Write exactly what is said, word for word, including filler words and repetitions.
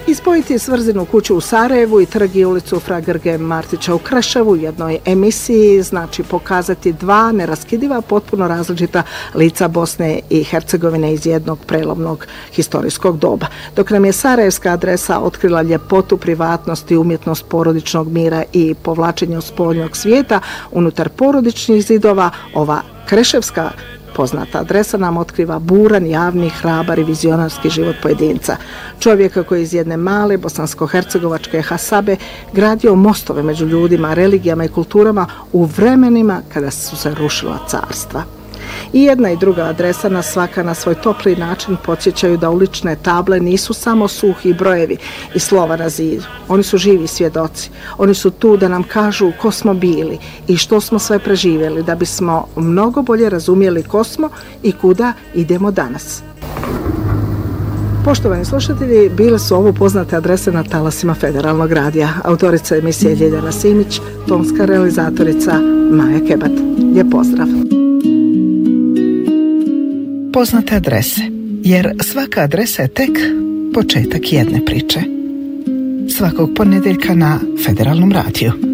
Ispojiti Svrzinu kuću u Sarajevu i trg i ulicu Fra Grge Martića u Krševu u jednoj emisiji znači pokazati dva neraskidiva, potpuno različita lica Bosne i Hercegovine iz jednog prelomnog historijskog doba. Dok nam je sarajevska adresa otkrila ljepotu, privatnost i umjetnost porodičnog mira i povlačenja spoljnog svijeta unutar porodičnih zidova, ova kreševska poznata adresa nam otkriva buran, javni, hrabar i vizionarski život pojedinca. Čovjeka koji iz jedne male bosansko-hercegovačke hasabe gradio mostove među ljudima, religijama i kulturama u vremenima kada su se rušila carstva. I jedna i druga adresa nas svaka na svoj topli način podsjećaju da ulične table nisu samo suhi brojevi i slova na zidu. Oni su živi svjedoci. Oni su tu da nam kažu ko smo bili i što smo sve preživjeli da bismo mnogo bolje razumjeli ko smo i kuda idemo danas. Poštovani slušatelji, bile su ovo poznate adrese na talasima Federalnog radija. Autorica emisije Ljeljana Simić, tonska realizatorica Maja Kebat. Lijep pozdrav. Poznate adrese, jer svaka adresa je tek početak jedne priče. Svakog ponedjeljka na Federalnom radiju.